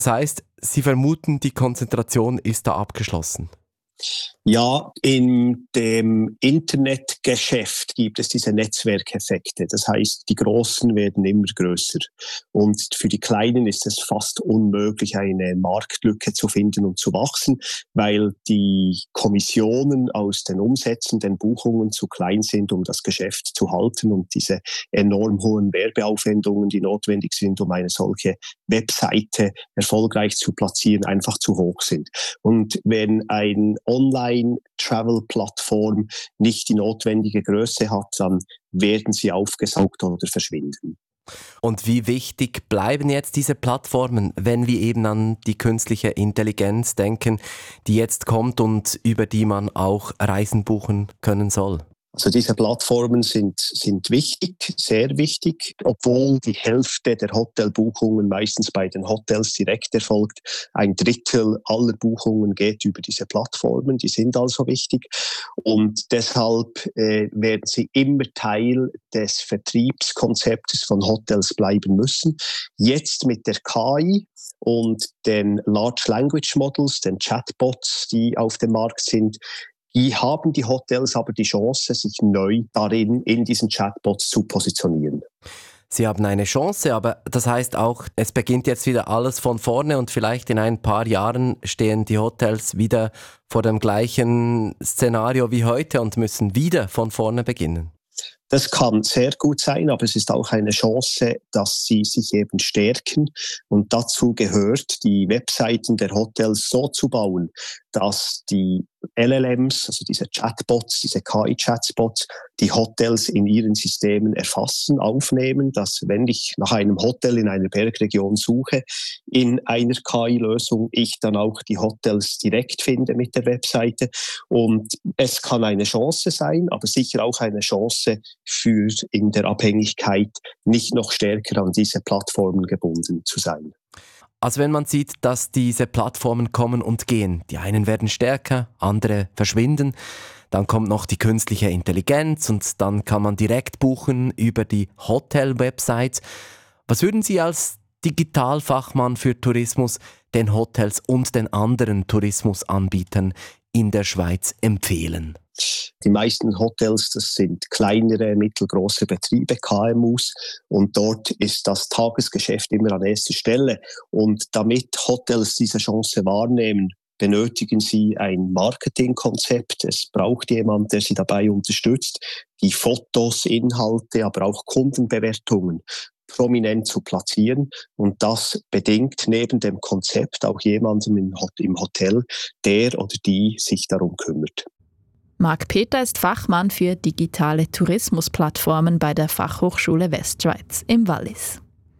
Das heißt, Sie vermuten, die Konzentration ist da abgeschlossen? Ja, in dem Internetgeschäft gibt es diese Netzwerkeffekte. Das heißt, die Großen werden immer größer. Und für die Kleinen ist es fast unmöglich, eine Marktlücke zu finden und zu wachsen, weil die Kommissionen aus den Umsätzen, den Buchungen zu klein sind, um das Geschäft zu halten und diese enorm hohen Werbeaufwendungen, die notwendig sind, um eine solche Webseite erfolgreich zu platzieren, einfach zu hoch sind. Und wenn ein Online-Travel-Plattform nicht die notwendige Größe hat, dann werden sie aufgesaugt oder verschwinden. Und wie wichtig bleiben jetzt diese Plattformen, wenn wir eben an die künstliche Intelligenz denken, die jetzt kommt und über die man auch Reisen buchen können soll? Also diese Plattformen sind wichtig, sehr wichtig, obwohl die Hälfte der Hotelbuchungen meistens bei den Hotels direkt erfolgt. 1/3 aller Buchungen geht über diese Plattformen, die sind also wichtig. Und deshalb werden sie immer Teil des Vertriebskonzeptes von Hotels bleiben müssen. Jetzt mit der KI und den Large Language Models, den Chatbots, die auf dem Markt sind, haben die Hotels aber die Chance, sich neu darin in diesen Chatbots zu positionieren. Sie haben eine Chance, aber das heißt auch, es beginnt jetzt wieder alles von vorne und vielleicht in ein paar Jahren stehen die Hotels wieder vor dem gleichen Szenario wie heute und müssen wieder von vorne beginnen. Das kann sehr gut sein, aber es ist auch eine Chance, dass sie sich eben stärken. Und dazu gehört, die Webseiten der Hotels so zu bauen, dass die LLMs, also diese Chatbots, diese KI-Chatbots, die Hotels in ihren Systemen erfassen, aufnehmen, dass wenn ich nach einem Hotel in einer Bergregion suche, in einer KI-Lösung ich dann auch die Hotels direkt finde mit der Webseite. Und es kann eine Chance sein, aber sicher auch eine Chance für in der Abhängigkeit nicht noch stärker an diese Plattformen gebunden zu sein. Also wenn man sieht, dass diese Plattformen kommen und gehen, die einen werden stärker, andere verschwinden, dann kommt noch die künstliche Intelligenz und dann kann man direkt buchen über die Hotel-Websites. Was würden Sie als Digitalfachmann für Tourismus den Hotels und den anderen Tourismusanbietern in der Schweiz empfehlen? Die meisten Hotels, das sind kleinere, mittelgroße Betriebe, KMUs, und dort ist das Tagesgeschäft immer an erster Stelle. Und damit Hotels diese Chance wahrnehmen, benötigen sie ein Marketingkonzept. Es braucht jemand, der sie dabei unterstützt, die Fotos, Inhalte, aber auch Kundenbewertungen prominent zu platzieren. Und das bedingt neben dem Konzept auch jemanden im Hotel, der oder die sich darum kümmert. Marc Peter ist Fachmann für digitale Tourismusplattformen bei der Fachhochschule Westschweiz im Wallis.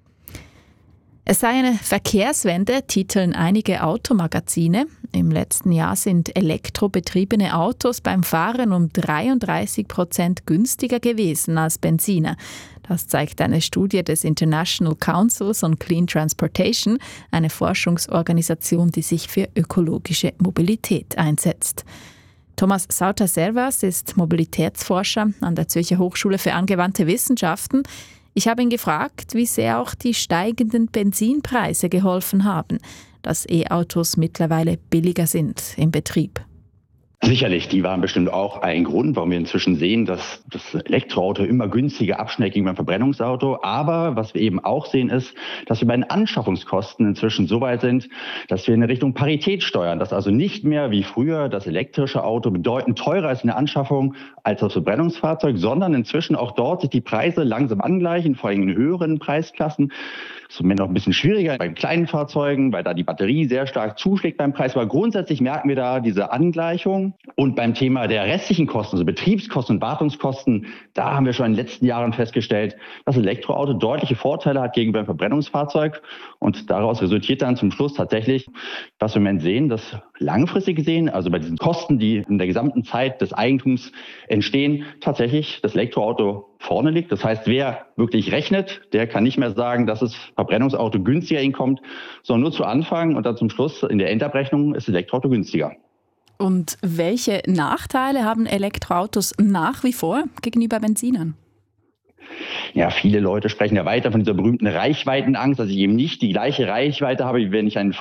Es sei eine Verkehrswende, titeln einige Automagazine. Im letzten Jahr sind elektrobetriebene Autos beim Fahren um 33% günstiger gewesen als Benziner. Das zeigt eine Studie des International Councils on Clean Transportation, eine Forschungsorganisation, die sich für ökologische Mobilität einsetzt. Thomas Sauter-Servas ist Mobilitätsforscher an der Zürcher Hochschule für angewandte Wissenschaften. Ich habe ihn gefragt, wie sehr auch die steigenden Benzinpreise geholfen haben, dass E-Autos mittlerweile billiger sind im Betrieb. Sicherlich, die waren bestimmt auch ein Grund, warum wir inzwischen sehen, dass das Elektroauto immer günstiger abschneidet gegen beim Verbrennungsauto. Aber was wir eben auch sehen ist, dass wir bei den Anschaffungskosten inzwischen so weit sind, dass wir in Richtung Parität steuern. Dass also nicht mehr wie früher das elektrische Auto bedeutend teurer ist in der Anschaffung als das Verbrennungsfahrzeug, sondern inzwischen auch dort sich die Preise langsam angleichen, vor allem in höheren Preisklassen. Das ist im Moment noch ein bisschen schwieriger bei kleinen Fahrzeugen, weil da die Batterie sehr stark zuschlägt beim Preis. Aber grundsätzlich merken wir da diese Angleichung. Und beim Thema der restlichen Kosten, also Betriebskosten und Wartungskosten, da haben wir schon in den letzten Jahren festgestellt, dass das Elektroauto deutliche Vorteile hat gegenüber dem Verbrennungsfahrzeug. Und daraus resultiert dann zum Schluss tatsächlich, was wir im Moment sehen, dass langfristig gesehen, also bei diesen Kosten, die in der gesamten Zeit des Eigentums entstehen, tatsächlich das Elektroauto vorne liegt. Das heißt, wer wirklich rechnet, der kann nicht mehr sagen, dass das Verbrennungsauto günstiger hinkommt, sondern nur zu Anfang und dann zum Schluss in der Endabrechnung ist das Elektroauto günstiger. Und welche Nachteile haben Elektroautos nach wie vor gegenüber Benzinern? Ja, viele Leute sprechen ja weiter von dieser berühmten Reichweitenangst, dass ich eben nicht die gleiche Reichweite habe, wie wenn ich ein